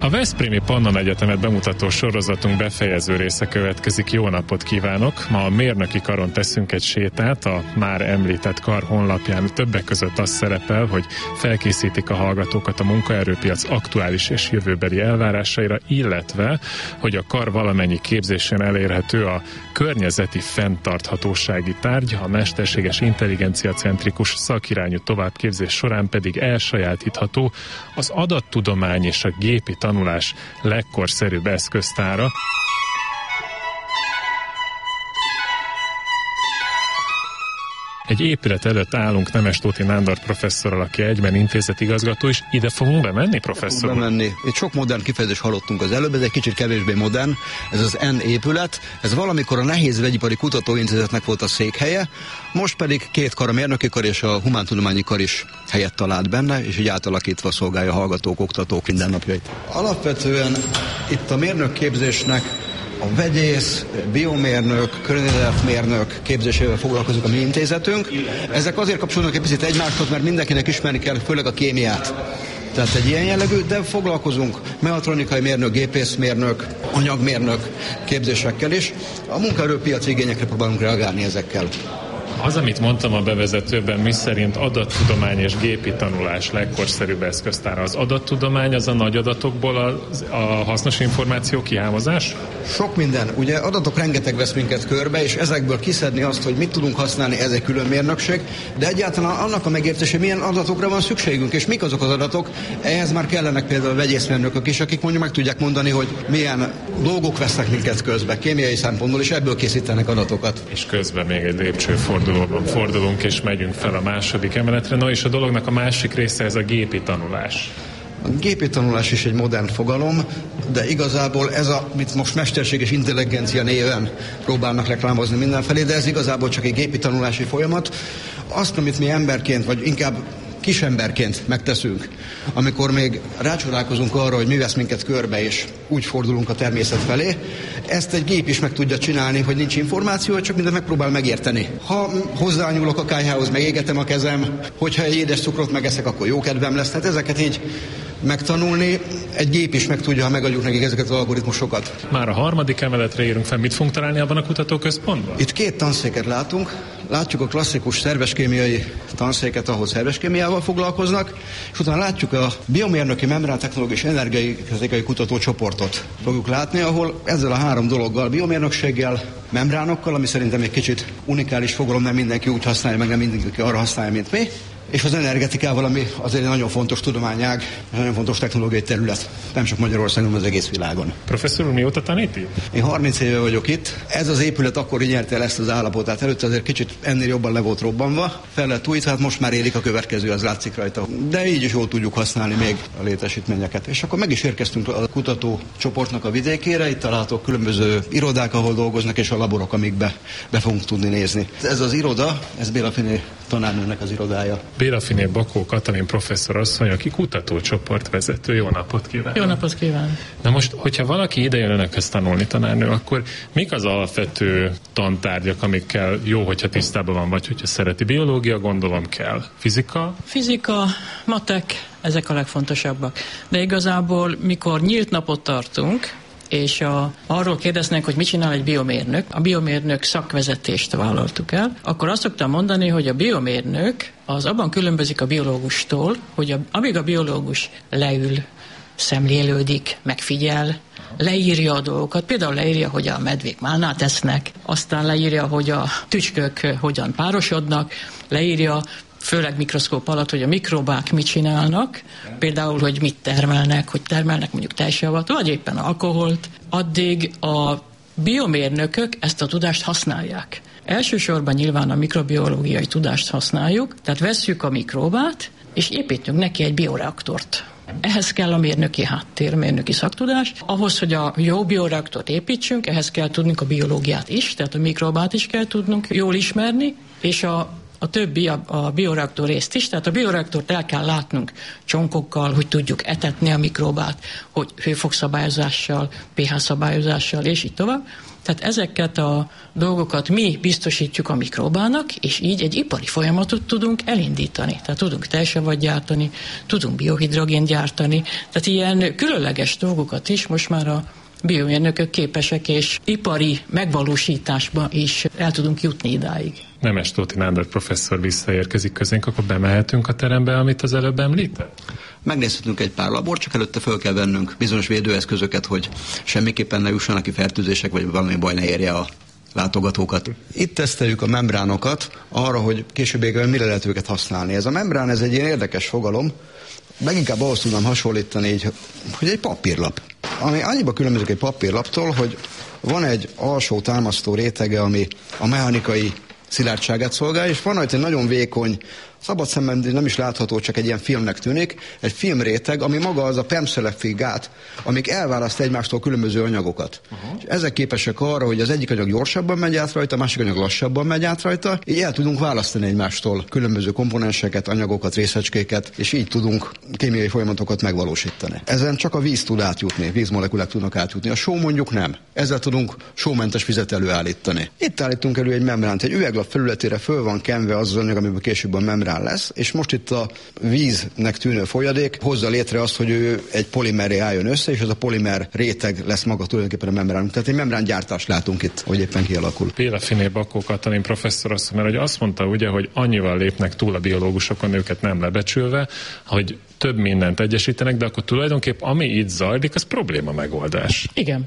A Veszprémi Pannon Egyetemet bemutató sorozatunk befejező része következik. Jó napot kívánok! Ma a Mérnöki Karon teszünk egy sétát. A már említett kar honlapján többek között az szerepel, hogy felkészítik a hallgatókat a munkaerőpiac aktuális és jövőbeli elvárásaira, illetve, hogy a kar valamennyi képzésen elérhető a környezeti fenntarthatósági tárgy, a mesterséges intelligencia centrikus szakirányú továbbképzés során pedig elsajátítható az adattudomány és a gépi tanulás legkorszerűbb eszköztára. Egy épület előtt állunk Nemestóti Nándor professzorral, aki egyben intézetigazgató is. Ide fogunk bemenni, professzor? Bemenni. Itt sok modern kifejezést hallottunk az előbb, ez egy kicsit kevésbé modern. Ez az N épület. Ez valamikor a Nehéz Vegyipari Kutatóintézetnek volt a székhelye, most pedig két kar, a Mérnöki Kar és a Humántudományi Kar is helyet talált benne, és így átalakítva szolgálja a hallgatók, oktatók mindennapjait. Alapvetően itt a mérnökképzésnek a vegyész, biomérnök, környezetmérnök képzésével foglalkozik a mi intézetünk. Ezek azért kapcsolódnak egy picit egymáshoz, mert mindenkinek ismerni kell, főleg a kémiát. Tehát egy ilyen jellegű, de foglalkozunk mechatronikai mérnök, gépészmérnök, anyagmérnök képzésekkel is. A munkaerőpiaci igényekre próbálunk reagálni ezekkel. Az, amit mondtam a bevezetőben, miszerint adattudomány és gépi tanulás legkorszerűbb eszköztára. Az adattudomány az a nagy adatokból a hasznos információ kihámozás? Sok minden. Ugye adatok rengeteg vesz minket körbe, és ezekből kiszedni azt, hogy mit tudunk használni, ez egy külön mérnökség, de egyáltalán annak a megértése, milyen adatokra van szükségünk, és mik azok az adatok, ehhez már kellenek például vegyészmérnökök is, akik mondjuk meg tudják mondani, hogy milyen dolgok vesznek minket közbe, kémiai szempontból, és ebből készítenek adatokat. És közben még egy lépcsőfordulóban fordulunk, és megyünk fel a második emeletre. No, és a dolognak a másik része ez a gépi tanulás. A gépi tanulás is egy modern fogalom, de igazából ez amit most mesterséges intelligencia néven próbálnak reklámozni mindenfelé, de ez igazából csak egy gépi tanulási folyamat. Azt, amit mi emberként, vagy inkább kisemberként megteszünk, amikor még rácsodálkozunk arra, hogy mi vesz minket körbe, és úgy fordulunk a természet felé, ezt egy gép is meg tudja csinálni, hogy nincs információ, csak mindent megpróbál megérteni. Ha hozzányúlok a kályhához, megégetem a kezem, hogyha egy édes cukrot megeszek, akkor jó kedvem lesz. Tehát ezeket így megtanulni, egy gép is meg tudja, ha megadjuk nekik ezeket az algoritmusokat. Már a harmadik emeletre érünk fel, mit fogunk találni abban a kutatóközpontban? Itt két tanszéket látunk. Látjuk a klasszikus szerveskémiai tanszéket, ahol szerveskémiával foglalkoznak, és utána látjuk a biomérnöki membrán-technológiai és energetikai kutatócsoportot. Fogjuk látni, ahol ezzel a három dologgal, biomérnökséggel, membránokkal, ami szerintem egy kicsit unikális fogalom, nem mindenki úgy használja, meg nem mindenki arra használja, mint mi, és az energetikával, ami azért egy nagyon fontos tudományág, nagyon fontos technológiai terület. Nem csak Magyarországon, hanem az egész világon. Professzor úr, mióta tanít itt? Én 30 éve vagyok itt. Ez az épület akkor nyerte el ezt az állapotát. Előtte azért kicsit ennél jobban le volt robbanva. Fel lett újítva, hát most már élik a következő, az látszik rajta. De így is jól tudjuk használni még a létesítményeket. És akkor meg is érkeztünk a kutatócsoportnak a vidékére. Itt találhatók különböző irodák, ahol dolgoznak, és a laborok, amikbe be fogunk tudni nézni. Ez az iroda, ez Béla Finé tanárnőnek az irodája. Béla Finé Bakó Katalin professzor asszony, aki kutatócsoport vezető. Jó napot kívánok! Jó napot kívánok! Na most, hogyha valaki ide jön önökhöz tanulni, tanárnő, akkor mik az alapvető tantárgyak, amikkel jó, hogyha tisztában van, vagy hogyha szereti? Biológia, gondolom kell. Fizika? Fizika, matek, ezek a legfontosabbak. De igazából, mikor nyílt napot tartunk, és arról kérdeznek, hogy mit csinál egy biomérnök, a biomérnök szakvezetést vállaltuk el, akkor azt szoktam mondani, hogy a biomérnök az abban különbözik a biológustól, hogy amíg a biológus leül, szemlélődik, megfigyel, leírja a dolgokat, például leírja, hogy a medvék málnát esznek, aztán leírja, hogy a tücskök hogyan párosodnak, leírja, főleg mikroszkóp alatt, hogy a mikrobák mit csinálnak, például, hogy mit termelnek, hogy termelnek mondjuk tejsavat, vagy éppen alkoholt, addig a biomérnökök ezt a tudást használják. Elsősorban nyilván a mikrobiológiai tudást használjuk, tehát vesszük a mikróbát, és építünk neki egy bioreaktort. Ehhez kell a mérnöki háttér, mérnöki szaktudás. Ahhoz, hogy a jó bioreaktort építsünk, ehhez kell tudnunk a biológiát is, tehát a mikrobát is kell tudnunk jól ismerni, és a többi, a bioreaktor részt is, tehát a bioreaktort el kell látnunk csonkokkal, hogy tudjuk etetni a mikróbát, hogy hőfok-szabályozással, pH szabályozással, és így tovább. Tehát ezeket a dolgokat mi biztosítjuk a mikróbának, és így egy ipari folyamatot tudunk elindítani. Tehát tudunk tejsavat gyártani, tudunk biohidrogént gyártani, tehát ilyen különleges dolgokat is most már a biomérnökök képesek, és ipari megvalósításba is el tudunk jutni idáig. Nemes Tóth Nándor professzor visszaérkezik közénk, akkor bemehetünk a terembe, amit az előbb említett? Megnézhetünk egy pár labort, csak előtte fel kell vennünk bizonyos védőeszközöket, hogy semmiképpen ne jussanak ki fertőzések, vagy valami baj ne érje a látogatókat. Itt teszteljük a membránokat arra, hogy későbbiekben mire lehet őket használni. Ez a membrán, ez egy ilyen érdekes fogalom, leginkább ahhoz tudnám hasonlítani, így, hogy egy papírlap. Ami annyiba különbözik egy papírlaptól, hogy van egy alsó támasztó rétege, ami a mechanikai szilárdságát szolgálja, és van rajta egy nagyon vékony, szabad szemben nem is látható, csak egy ilyen filmnek tűnik, egy filmréteg, ami maga az a PEM-szelektív gát, amik elválaszt egymástól különböző anyagokat. És ezek képesek arra, hogy az egyik anyag gyorsabban megy át rajta, a másik anyag lassabban megy át rajta, így el tudunk választani egymástól különböző komponenseket, anyagokat, részecskéket, és így tudunk kémiai folyamatokat megvalósítani. Ezen csak a víz tud átjutni, vízmolekulák tudnak átjutni. A só mondjuk nem. Ezzel tudunk sómentes vizet előállítani. Itt állítunk elő egy membránt, egy üveglap felületére föl van kenve az anyag, amiből később a membrán lesz, és most itt a víznek tűnő folyadék hozza létre azt, hogy ő egy polimerré álljon össze, és az a polimer réteg lesz maga tulajdonképpen a membrán. Tehát egy membrángyártást látunk itt, hogy éppen kialakul. Pélefiné Bakó Katalin professzor azt mondta ugye, hogy annyival lépnek túl a biológusokon, őket nem lebecsülve, hogy több mindent egyesítenek, de akkor tulajdonképp ami itt zajlik, az probléma megoldás. Igen.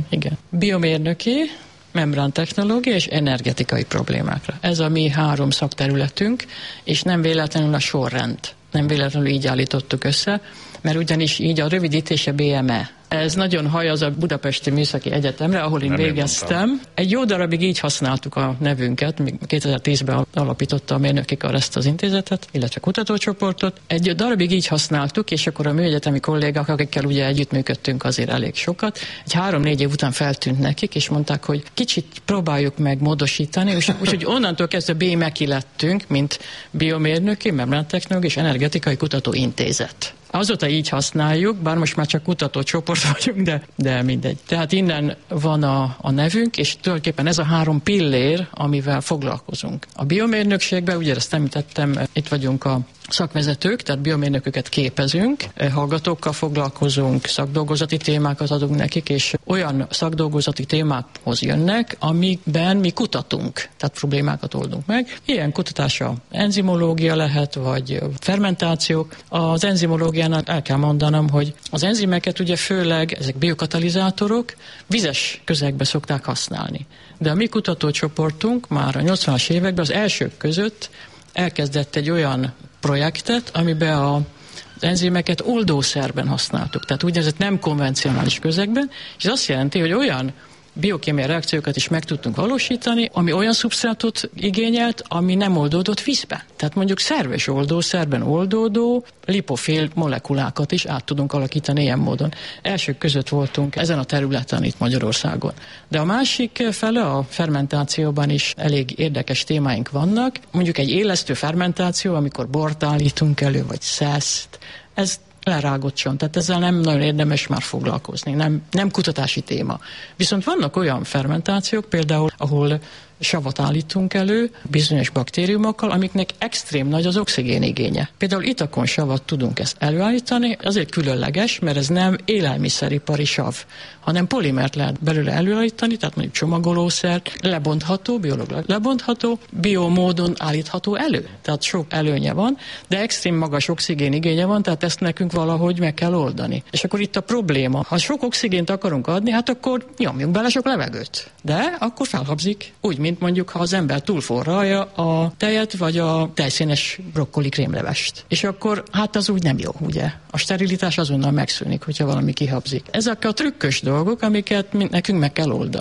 Biomérnöki, membrántechnológia és energetikai problémákra. Ez a mi 3 szakterületünk, és nem véletlenül a sorrend. Nem véletlenül így állítottuk össze, mert ugyanis így a rövidítése BME. Ez nagyon hajaz a Budapesti Műszaki Egyetemre, ahol én végeztem. Egy jó darabig így használtuk a nevünket, még 2010-ben alapította a mérnöki kar ezt az intézetet, illetve kutatócsoportot. Egy darabig így használtuk, és akkor a műegyetemi kollégák, akikkel ugye együttműködtünk azért elég sokat, egy 3-4 év után feltűnt nekik, és mondták, hogy kicsit próbáljuk meg módosítani, és úgyhogy onnantól kezdve BME-ki lettünk, mint biomérnöki, membrántechnológiai és energetikai kutatóintézet. Azóta így használjuk, bár most már csak kutatócsoport vagyunk, de mindegy. Tehát innen van a nevünk, és tulajdonképpen ez a 3 pillér, amivel foglalkozunk. A biomérnökségben, ugye ezt említettem, itt vagyunk a szakvezetők, tehát biomérnököket képezünk, hallgatókkal foglalkozunk, szakdolgozati témákat adunk nekik, és olyan szakdolgozati témákhoz jönnek, amikben mi kutatunk, tehát problémákat oldunk meg. Ilyen kutatása enzimológia lehet, vagy fermentációk. Az enzimológiánál el kell mondanom, hogy az enzimeket ugye főleg, ezek biokatalizátorok, vizes közegbe szokták használni. De a mi kutatócsoportunk már a 80-as években az elsők között elkezdett egy olyan projektet, amiben az enzimeket oldószerben használtuk, tehát úgynevezett nem konvencionális közegben, és ez azt jelenti, hogy olyan biokémiai reakciókat is meg tudtunk valósítani, ami olyan szubsztrátot igényelt, ami nem oldódott vízbe. Tehát mondjuk szerves oldószerben oldódó lipofél molekulákat is át tudunk alakítani ilyen módon. Elsők között voltunk ezen a területen itt Magyarországon. De a másik fele, a fermentációban is elég érdekes témáink vannak. Mondjuk egy élesztő fermentáció, amikor bort állítunk elő, vagy szeszt, ez lerágott csont, tehát ezzel nem nagyon érdemes már foglalkozni, nem kutatási téma. Viszont vannak olyan fermentációk, például, ahol savat állítunk elő bizonyos baktériumokkal, amiknek extrém nagy az oxigén igénye. Például itakon savat tudunk ezt előállítani, azért különleges, mert ez nem élelmiszeripari sav, hanem polimert lehet belőle előállítani, tehát mondjuk csomagolószert, lebontható, biológiailag lebontható, biomódon állítható elő. Tehát sok előnye van, de extrém magas oxigén igénye van, tehát ezt nekünk valahogy meg kell oldani. És akkor itt a probléma, ha sok oxigént akarunk adni, hát akkor nyomjunk bele sok levegőt. De akkor felhabzik, úgy, mint mondjuk, ha az ember túlforralja a tejet, vagy a tejszínes brokkoli krémlevest. És akkor hát az úgy nem jó, ugye? A sterilitás azonnal megszűnik, hogyha valami kihabzik. Ezek a trükkös dolgok, amiket nekünk meg kell oldanunk.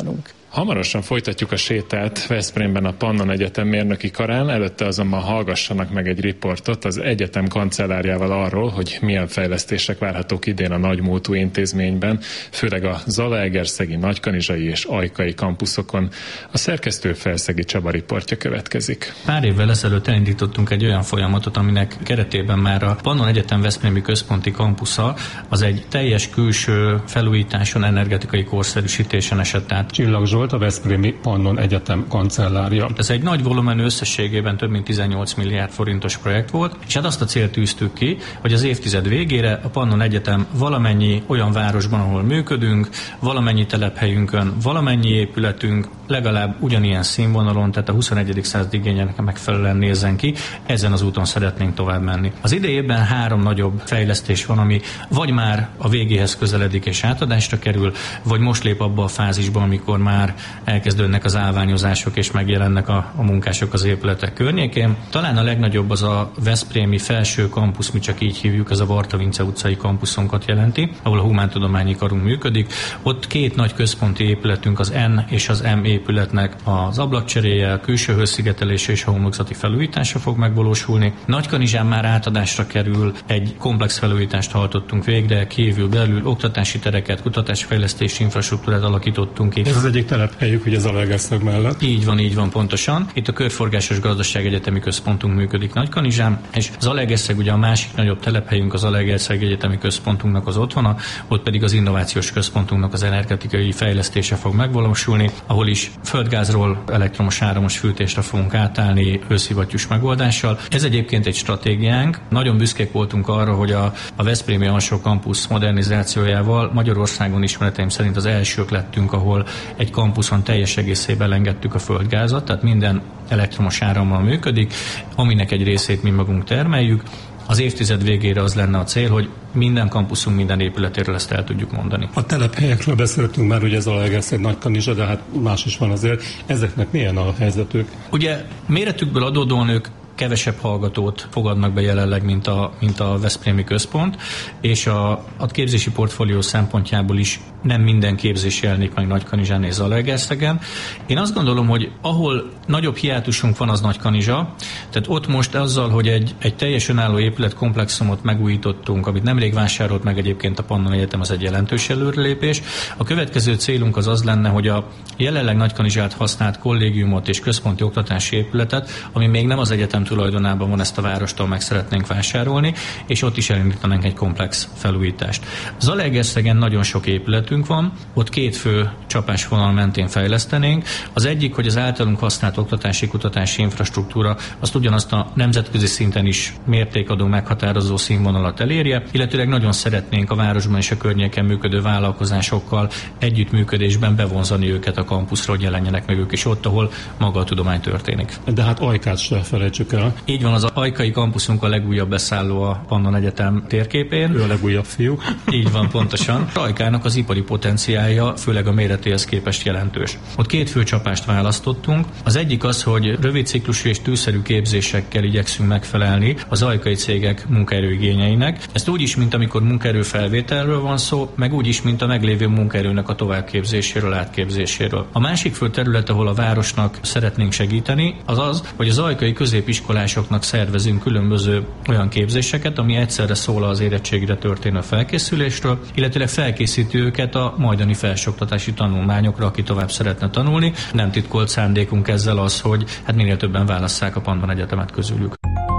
Hamarosan folytatjuk a sétát Veszprémben a Pannon Egyetem mérnöki karán, előtte azonban hallgassanak meg egy riportot az egyetem kancellárjával arról, hogy milyen fejlesztések várhatók idén a nagymúltú intézményben, főleg a Zalaegerszegi, Nagykanizsai és Ajkai kampuszokon. A szerkesztő Felszegi Csaba riportja következik. Pár évvel ezelőtt elindítottunk egy olyan folyamatot, aminek keretében már a Pannon Egyetem veszprémi központi kampusza az egy teljes külső felújításon, energetikai korszerűsítésen esett át. Csillag Zsolt, a Veszprémi Pannon Egyetem kancellárja. Ez egy nagy volumenű, összességében több mint 18 milliárd forintos projekt volt, és hát azt a célt tűztük ki, hogy az évtized végére a Pannon Egyetem valamennyi olyan városban, ahol működünk, valamennyi telephelyünkön, valamennyi épületünk legalább ugyanilyen színvonalon, tehát a 21. század igényének megfelelően nézzen ki, ezen az úton szeretnénk tovább menni. Az idejében 3 nagyobb fejlesztés van, ami vagy már a végéhez közeledik és átadásra kerül, vagy most lép abba a fázisba, amikor már elkezdődnek az állványozások és megjelennek a munkások az épületek környékén. Talán a legnagyobb az a veszprémi felső kampusz, mi csak így hívjuk, ez a Varta Vince utcai kampuszunkat jelenti, ahol a Humántudományi Karunk működik. Ott 2 nagy központi épületünk, az N és az M épületnek az ablakcseréje, a külső hőszigetelése és a homlokzati felújítása fog megvalósulni. Nagykanizsán már átadásra kerül, egy komplex felújítást hajtottunk végre, kívül belül oktatási tereket, kutatásfejlesztési infrastruktúrát alakítottunk ki. Ez az egyik telephelyük, ugye Zalaegerszeg mellett. Így van, pontosan. Itt a Körforgásos Gazdaság Egyetemi Központunk működik Nagykanizsán, és Zalaegerszeg ugye a másik nagyobb telephelyünk, az Zalaegerszeg Egyetemi Központunknak az otthona, ott pedig az Innovációs Központunknak az energetikai fejlesztése fog megvalósulni, ahol is földgázról elektromos áramos fűtésre fogunk átállni hőszivattyús megoldással. Ez egyébként egy stratégiánk. Nagyon büszkék voltunk arra, hogy a Veszprémi Alsó Kampusz modernizációjával Magyarországon ismereteim szerint az elsők lettünk, ahol egy kampuszon teljes egészében engedtük a földgázat, tehát minden elektromos árammal működik, aminek egy részét mi magunk termeljük. Az évtized végére az lenne a cél, hogy minden kampuszunk, minden épületéről ezt el tudjuk mondani. A telephelyekről beszéltünk már, ugye Zalaegerszeg, Nagykanizsa, de hát más is van azért. Ezeknek milyen a helyzetük? Ugye méretükből adódóan ők kevesebb hallgatót fogadnak be jelenleg, mint a Veszprémi Központ, és a képzési portfólió szempontjából is nem minden képzés jelenik meg Nagykanizsán és Zalaegerszegen. Én azt gondolom, hogy ahol nagyobb hiátusunk van, az Nagykanizsa, tehát ott most azzal, hogy egy teljes önálló épületkomplexumot megújítottunk, amit nemrég vásárolt meg egyébként a Pannon Egyetem, az egy jelentős előrelépés. A következő célunk az lenne, hogy a jelenleg Nagykanizsát használt kollégiumot és központi oktatási épületet, ami még nem az egyetem tulajdonában van, ezt a várostól meg szeretnénk vásárolni, és ott is elindítanánk egy komplex felújítást. Zalaegerszegen nagyon sok épületünk van, ott 2 fő csapásvonal mentén fejlesztenénk. Az egyik, hogy az általunk használt oktatási-kutatási infrastruktúra azt ugyanazt a nemzetközi szinten is mértékadó meghatározó színvonalat elérje, illetőleg nagyon szeretnénk a városban és a környéken működő vállalkozásokkal együttműködésben bevonzani őket a kampuszra, hogy jelenjenek meg ők is ott, ahol maga a tudomány történik. De hát Ajkát se felejtsük el. Így van, az Ajkai kampuszunk a legújabb beszálló a Pannon Egyetem térképén. Ő a legújabb fiú. Így van, pontosan. Ajkának az ipari potenciálja, főleg a méretéhez képest jelentős. Ott 2 fő csapást választottunk. Az egyik az, hogy rövid ciklusú és tűszerű képzésekkel igyekszünk megfelelni az ajkai cégek munkaerőigényeinek. Ezt úgy is, mint amikor munkaerőfelvételről van szó, meg úgy is, mint a meglévő munkaerőnek a továbbképzéséről, átképzéséről. A másik fő terület, ahol a városnak szeretnénk segíteni, az, hogy az ajkai középiskolásoknak szervezünk különböző olyan képzéseket, ami egyszerre szól az érettségre történő felkészülésről, illetőleg felkészíti őket a majdani felsőoktatási tanulmányokra, aki tovább szeretne tanulni. Nem titkolt szándékunk ezzel az, hogy minél többen válasszák a Pannon Egyetemet közülük.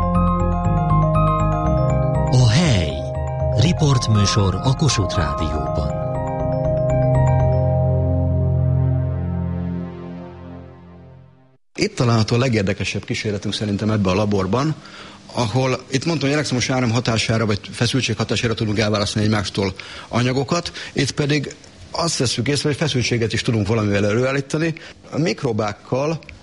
A hely. Riportműsor a Kossuth Rádióban. Itt található a legérdekesebb kísérletünk szerintem ebbe a laborban, ahol itt mondtam, hogy elektromos áram hatására vagy feszültség hatására tudunk elválasztani egymástól anyagokat, itt pedig azt veszük észre, hogy feszültséget is tudunk valamivel előállítani. A mikrobákkal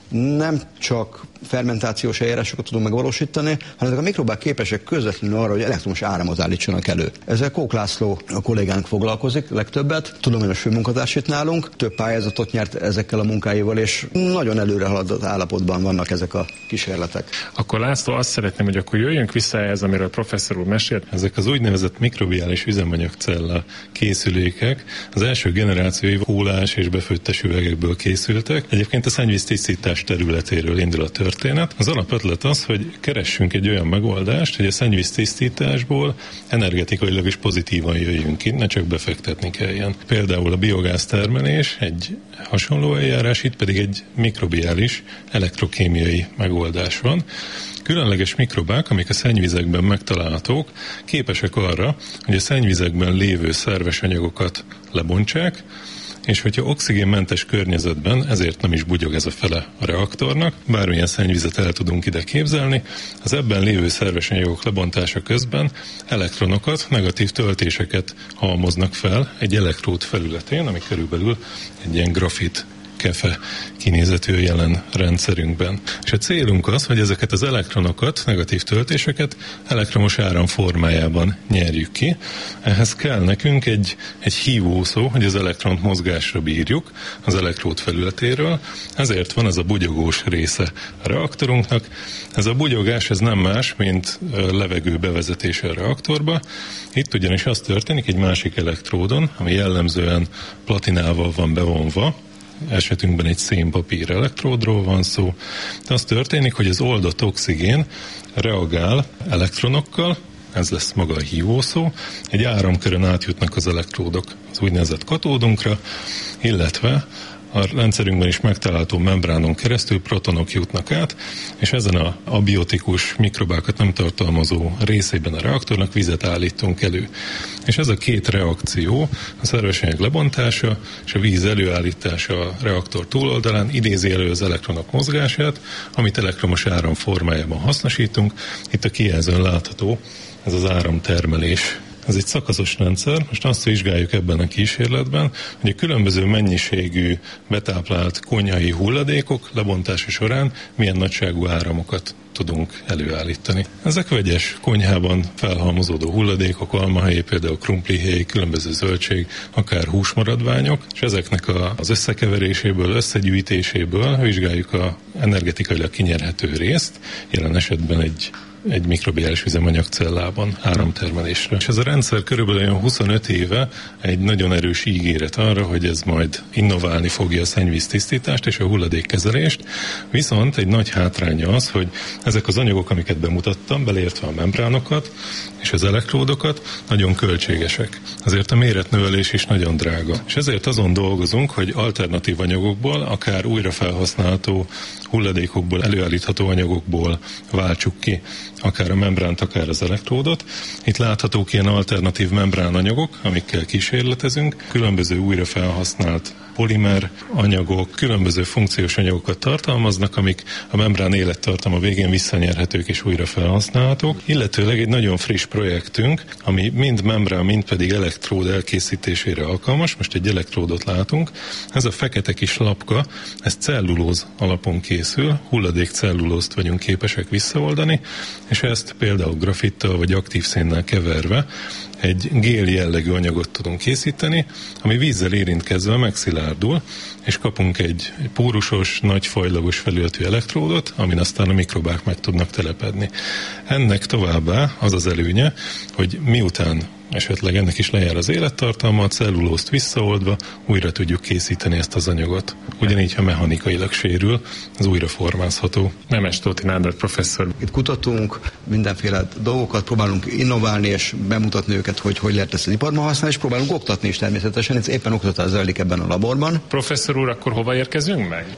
nem csak fermentációs eljárásokat tudunk megvalósítani, hanem ezek a mikrobák képesek közvetlenül arra, hogy elektromos áramot állítsanak elő. Ezzel Kók László a kollégánk foglalkozik legtöbbet, tudományos főmunkatárs itt nálunk, több pályázatot nyert ezekkel a munkáival, és nagyon előre haladott állapotban vannak ezek a kísérletek. Akkor László, azt szeretném, hogy akkor jöjjünk vissza ehhez, amiről a professzor úr mesélt. Ezek az úgynevezett mikrobiális üzemanyagcella készülékek az első generációi kólás és befőttes üvegekből készültek. Egyébként a szennyvíztisztítás területéről indul a történet. Az alapötlet az, hogy keressünk egy olyan megoldást, hogy a szennyvíztisztításból energetikailag is pozitívan jöjjünk ki, ne csak befektetni kelljen. Például a biogáz termelés egy hasonló eljárás, itt pedig egy mikrobiális elektrokémiai megoldás van. Különleges mikrobák, amik a szennyvizekben megtalálhatók, képesek arra, hogy a szennyvizekben lévő szerves anyagokat lebontsák, és hogyha oxigénmentes környezetben, ezért nem is bugyog ez a fele a reaktornak, bármilyen szennyvizet el tudunk ide képzelni, az ebben lévő szerves anyagok lebontása közben elektronokat, negatív töltéseket halmoznak fel egy elektród felületén, ami körülbelül egy ilyen grafit kefe kinézetű jelen rendszerünkben. És a célunk az, hogy ezeket az elektronokat, negatív töltéseket elektromos áram formájában nyerjük ki. Ehhez kell nekünk egy hívószó, hogy az elektront mozgásra bírjuk az elektród felületéről. Ezért van ez a bugyogós része a reaktorunknak. Ez a bugyogás, ez nem más, mint levegő bevezetése a reaktorba. Itt ugyanis az történik egy másik elektródon, ami jellemzően platinával van bevonva, esetünkben egy szénpapír elektródról van szó. De az történik, hogy az oldott oxigén reagál elektronokkal, ez lesz maga a hívószó, egy áramkörön átjutnak az elektródok az úgynevezett katódunkra, illetve a rendszerünkben is megtalálható membránon keresztül protonok jutnak át, és ezen a abiotikus mikrobákat nem tartalmazó részében a reaktornak vizet állítunk elő. És ez a két reakció, a szervesanyag lebontása és a víz előállítása a reaktor túloldalán idézi elő az elektronok mozgását, amit elektromos áram formájában hasznosítunk. Itt a kijelzőn látható ez az áramtermelés. Ez egy szakaszos rendszer, most azt vizsgáljuk ebben a kísérletben, hogy a különböző mennyiségű betáplált konyhai hulladékok lebontása során milyen nagyságú áramokat tudunk előállítani. Ezek vegyes konyhában felhalmozódó hulladékok, almahéj, például krumplihéj, különböző zöldség, akár húsmaradványok, és ezeknek az összekeveréséből, összegyűjtéséből vizsgáljuk a energetikailag kinyerhető részt, jelen esetben egy mikrobiális üzemanyagcellában áramtermelésre. És ez a rendszer körülbelül olyan 25 éve egy nagyon erős ígéret arra, hogy ez majd innoválni fogja a szennyvíztisztítást és a hulladékkezelést, viszont egy nagy hátránya az, hogy ezek az anyagok, amiket bemutattam, beleértve a membránokat és az elektródokat, nagyon költségesek. Azért a méretnövelés is nagyon drága. És ezért azon dolgozunk, hogy alternatív anyagokból, akár újra felhasználható hulladékokból, előállítható anyagokból váltsuk ki akár a membránt, akár az elektródot. Itt láthatók ilyen alternatív membránanyagok, amikkel kísérletezünk. Különböző újra felhasznált polimer anyagok, különböző funkciós anyagokat tartalmaznak, amik a membrán élettartama végén visszanyerhetők és újra felhasználhatók. Illetőleg egy nagyon friss projektünk, ami mind membrán, mind pedig elektród elkészítésére alkalmas. Most egy elektródot látunk. Ez a fekete kis lapka, ez cellulóz alapon készül, hulladék cellulózt vagyunk képesek visszaoldani, és ezt például grafittal vagy aktív szénnel keverve egy gél jellegű anyagot tudunk készíteni, ami vízzel érintkezve megszilárdul, és kapunk egy pórusos, nagy fajlagos felületű elektródot, amin aztán a mikrobák meg tudnak telepedni. Ennek továbbá az az előnye, hogy miután esetleg ennek is lejár az élettartalma, a cellulózt visszaoldva újra tudjuk készíteni ezt az anyagot. Ugyanígy, ha mechanikailag sérül, az újra formázható. Nemes Tóth Nándor professzor. Itt kutatunk, mindenféle dolgokat próbálunk innoválni és bemutatni őket, hogy lehet ezt az iparban használni, és próbálunk oktatni is természetesen. Itt éppen oktatás zajlik ebben a laborban. Professzor úr, akkor hova érkezünk meg?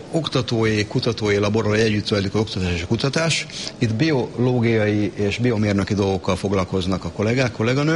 Kutatói laborral együtt zajlik az oktatás és a kutatás. Itt biológiai és biomérnöki dolgokkal foglalkoznak a kolléganők,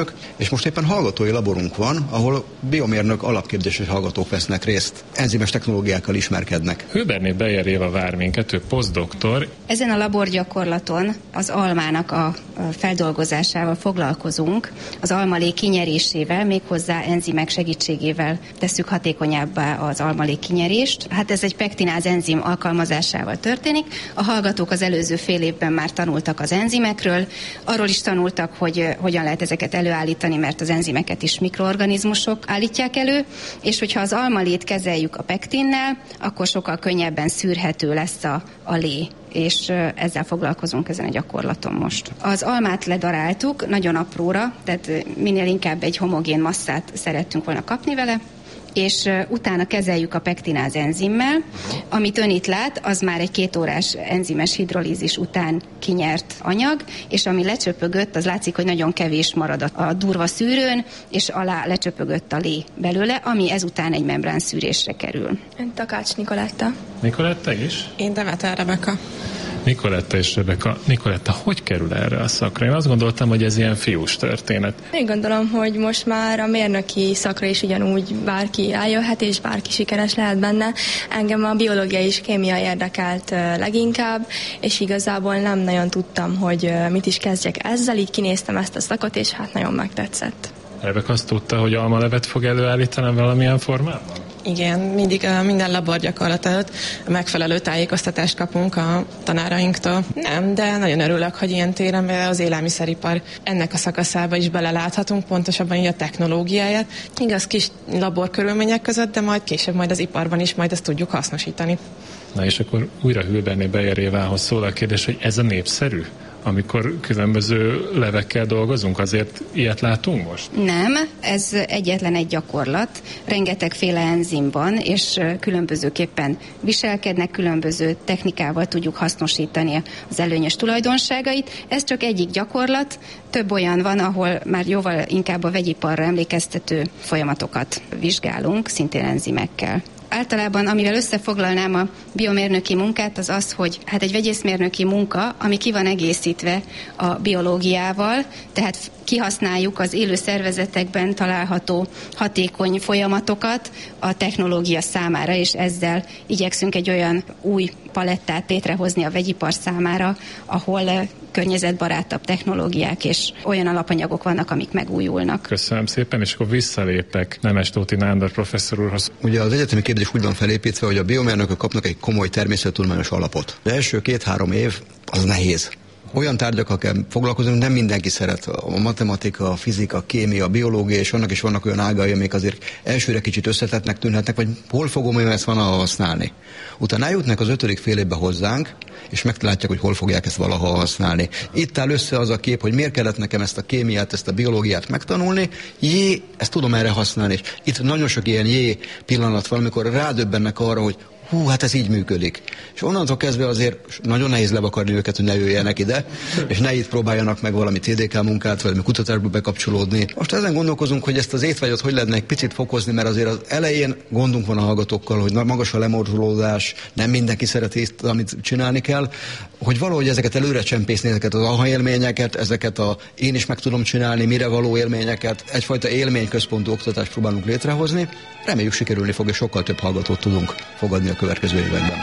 és most éppen hallgatói laborunk van, ahol biomérnök alapképzéses hallgatók vesznek részt, enzimes technológiákkal ismerkednek. Hőberné Beyer Éva vár minket, ő posztdoktor. Ezen a laborgyakorlaton az almának a feldolgozásával foglalkozunk, az almalék kinyerésével, méghozzá enzimek segítségével tesszük hatékonyabbá az almalék kinyerést. Hát ez egy pektináz enzim alkalmazásával történik. A hallgatók az előző fél évben már tanultak az enzimekről, arról is tanultak, hogy hogyan lehet ezeket előállítani, mert az enzimeket is mikroorganizmusok állítják elő, és hogyha az almalét kezeljük a pektinnel, akkor sokkal könnyebben szűrhető lesz a lé, és ezzel foglalkozunk ezen a gyakorlaton most. Az almát ledaráltuk nagyon apróra, tehát minél inkább egy homogén masszát szerettünk volna kapni vele, és utána kezeljük a pektináz enzimmel. Amit ön itt lát, az már egy 2 órás enzimes hidrolízis után kinyert anyag, és ami lecsöpögött, az látszik, hogy nagyon kevés marad a durva szűrőn, és alá lecsöpögött a lé belőle, ami ezután egy membrán szűrésre kerül. Ön Takács Nikoletta. Nikoletta is? Én Demeter Rebeka. Nikoletta és Rebeka. Nikoletta, hogy kerül erre a szakra? Én azt gondoltam, hogy ez ilyen fiús történet. Én gondolom, hogy most már a mérnöki szakra is ugyanúgy bárki eljöhet, és bárki sikeres lehet benne. Engem a biológia és kémia érdekelt leginkább, és igazából nem nagyon tudtam, hogy mit is kezdjek ezzel, így kinéztem ezt a szakot, és hát nagyon megtetszett. Rebeka azt tudta, hogy almalevet fog előállítani valamilyen formában? Igen, mindig minden laborgyakorlat előtt megfelelő tájékoztatást kapunk a tanárainktól. Nem, de nagyon örülök, hogy ilyen téren az élelmiszeripar ennek a szakaszába is beleláthatunk, pontosabban így a technológiáját. Igaz, kis laborkörülmények között, de majd később majd az iparban is majd ezt tudjuk hasznosítani. Na és akkor újra Hőberné Beyer Évához szól a kérdés, hogy ez a népszerű? Amikor különböző levekkel dolgozunk, azért ilyet látunk most? Nem, ez egyetlen egy gyakorlat. Rengetegféle enzim van, és különbözőképpen viselkednek, különböző technikával tudjuk hasznosítani az előnyös tulajdonságait. Ez csak egyik gyakorlat, több olyan van, ahol már jóval inkább a vegyiparra emlékeztető folyamatokat vizsgálunk, szintén enzimekkel. Általában, amivel összefoglalnám a biomérnöki munkát, az az, hogy hát egy vegyészmérnöki munka, ami ki van egészítve a biológiával, tehát kihasználjuk az élő szervezetekben található hatékony folyamatokat a technológia számára, és ezzel igyekszünk egy olyan új palettát létrehozni a vegyipar számára, ahol környezetbarátabb technológiák és olyan alapanyagok vannak, amik megújulnak. Köszönöm szépen, és akkor visszalépek Nemestóti Nándor professzor úrhoz. Ugye az egyetemi képzés úgy van felépítve, hogy a biomérnökök kapnak egy komoly természettudományos alapot. Az első 2-3 év az nehéz. Olyan tárgyakkal kell foglalkozunk, nem mindenki szeret. A matematika, a fizika, a kémia, a biológia, és annak is vannak olyan ágai, amik azért elsőre kicsit összetettnek tűnhetnek, vagy hol fogom én ezt van használni. Utána eljutnak az 5. fél évbe hozzánk, és megtalálják, hogy hol fogják ezt valaha használni. Itt áll össze az a kép, hogy miért kellett nekem ezt a kémiát, ezt a biológiát megtanulni, ezt tudom erre használni. És itt nagyon sok ilyen pillanat van, amikor rádöbbennek arra, hogy hát ez így működik. És onnantól kezdve azért nagyon nehéz levakarni őket, hogy ne jöjjenek ide, és ne itt próbáljanak meg valami TDK munkát, vagy kutatásba bekapcsolódni. Most ezen gondolkozunk, hogy ezt az étvágyat hogy lehetne egy picit fokozni, mert azért az elején gondunk van a hallgatókkal, hogy magas a lemorzsolódás, nem mindenki szereti, amit csinálni kell, hogy valahogy ezeket előre csempészni, ezeket az aha élményeket, ezeket én is meg tudom csinálni, mire való élményeket, egyfajta élményközpontú oktatást próbálunk létrehozni. Reméljük sikerülni fog, és sokkal több hallgatót tudunk fogadni a következő években.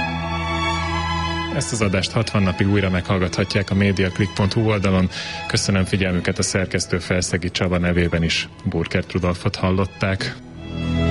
Ezt az adást 60 napig újra meghallgathatják a mediaclick.hu oldalon. Köszönöm figyelmüket, a szerkesztő Felszegi Csaba nevében is. Burkert Rudolfot hallották.